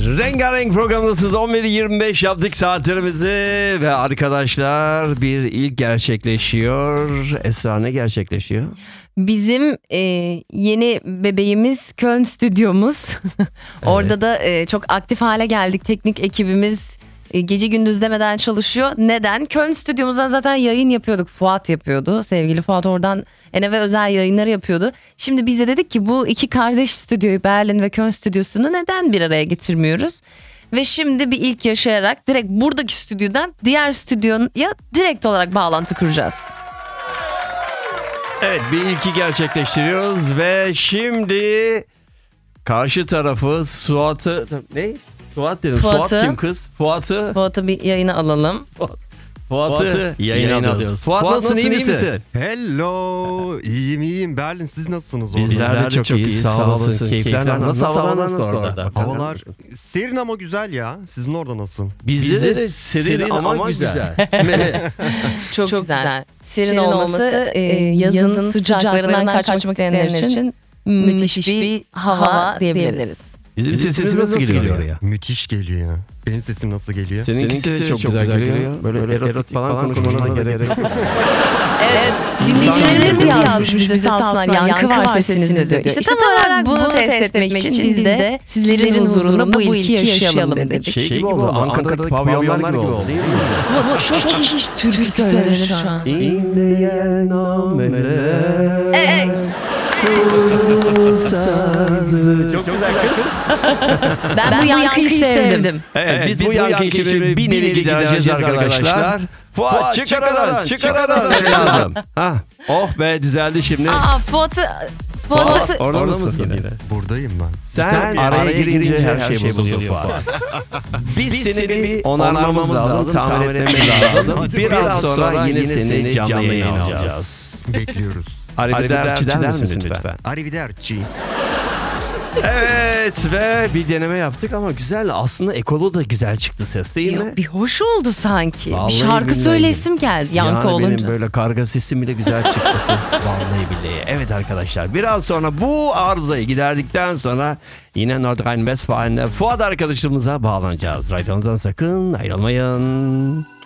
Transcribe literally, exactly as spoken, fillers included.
Rengarenk programdasınız. on bir yirmi beş yaptık saatlerimizi ve arkadaşlar bir ilk gerçekleşiyor. Esra, ne gerçekleşiyor? Bizim e, yeni bebeğimiz Köln stüdyomuz. Orada Evet. da e, çok aktif hale geldik. Teknik ekibimiz e, gece gündüz demeden çalışıyor. Neden? Köln stüdyomuzdan zaten yayın yapıyorduk. Fuat yapıyordu. Sevgili Fuat oradan Eneve özel yayınları yapıyordu. Şimdi biz de dedik ki bu iki kardeş stüdyoyu, Berlin ve Köln stüdyosunu neden bir araya getirmiyoruz? Ve şimdi bir ilk yaşayarak direkt buradaki stüdyodan diğer stüdyoya direkt olarak bağlantı kuracağız. Evet, bir ilki gerçekleştiriyoruz ve şimdi karşı tarafı Suat'ı ne? Suat dedim. Fuat'ı. Suat kim kız? Fuat'ı. Fuat'ı bir yayına alalım. Fuat'ı yayına alıyoruz. Fuat, Fuat nasılsın, iyi misin? misin? Hello, iyiyim iyiyim. Berlin, siz nasılsınız orada? Bizler de çok iyiyiz, sağ olasın. Keyifler nasıl? Havalar nasıl orada? Havalar serin ama güzel ya. Sizin orada nasıl? Bizde de serin ama güzel. Çok, çok güzel. güzel. Serin, Serin olması e, yazın sıcaklarından kaçmak isteyenler için müthiş bir hava diyebiliriz. Bizim sesimiz nasıl geliyor oraya? Müthiş geliyor ya. Benim sesim nasıl geliyor? Seninkisi de çok, çok güzel geliyor. Böyle, Böyle erotik, erotik falan konuşmana gerek yok. Evet, dinleyicilerimiz yazmış bize sağ olsunlar. Yankı var sesinizde diyor. İşte, işte tam olarak bunu test etmek için biz de sizlerin huzurunda bu ilki yaşayalım dedik. Şey gibi oldu, Ankara'daki pavyonlar gibi oldu değil mi? Bu çok kişi türkü söylenir şu an. İnleyen amele. Ey! Çok güzel kız. Ben, ben bu yankıyı sevdim. Evet, evet, biz, biz bu yankıyı şimdi bir nevi gidereceğiz arkadaşlar. Fuat çık aradan, çık aradan evladım. Ha, oh be, düzeldi şimdi. Aa, Fuat'ı... Fuat'ı... Orada, Orada mısın yine? Buradayım ben. Sen, Sen araya girince her, her şey bozuluyor Fuat. Biz, biz seni bir onarmamız lazım, tamir etmemiz lazım. Biraz sonra yine seni canlı yayın alacağız. Bekliyoruz. Arrivederci der misin lütfen? Arrivederci. Evet ve bir deneme yaptık ama güzel. Aslında ekolu da güzel çıktı ses değil mi? Bir hoş oldu sanki. Vallahi bir şarkı billahi. söylesim geldi yankı yani olunca. Benim böyle karga sesim bile güzel çıktı kız. Vallahi billahi. Evet arkadaşlar, biraz sonra bu arızayı giderdikten sonra yine Nordrhein-Westfalen'de Fuat arkadaşımıza bağlanacağız. Radyo'nuzdan sakın ayrılmayın.